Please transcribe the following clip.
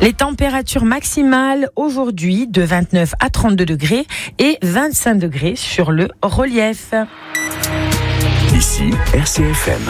Les températures maximales aujourd'hui de 29 à 32 degrés et 25 degrés sur le relief. Ici, RCFM.